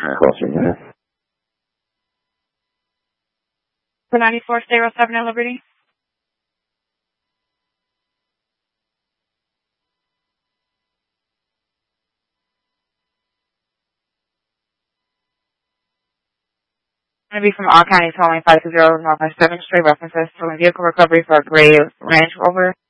Closer, yeah. For 9407 at Liberty. Going to be from all counties, calling 520 Northwest 7th Street, references to a vehicle recovery for a gray Range Rover